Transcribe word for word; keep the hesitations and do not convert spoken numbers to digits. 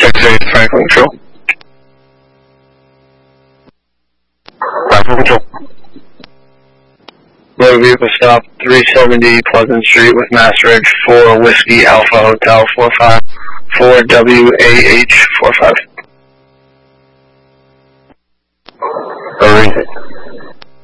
six eight Franklin Control. Franklin Control. Motor vehicle stop three seventy Pleasant Street with Mass Ridge for Whiskey Alpha Hotel four five four W A H four five.